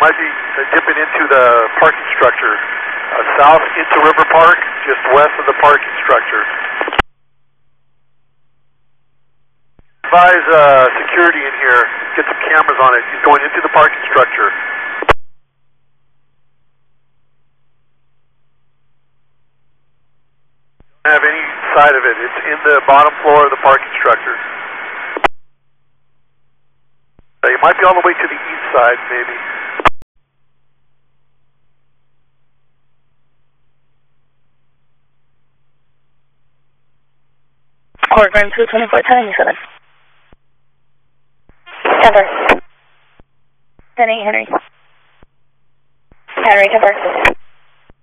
might be dipping into the parking structure. South into River Park, just west of the parking structure. Advise security in here, get some cameras on it. He's going into the parking structure. Don't have any side of it. It's in the bottom floor of the parking structure. You might be all the way to the east side, maybe. Court room 224-1087. Cover. 10-8, Henry. Henry, cover.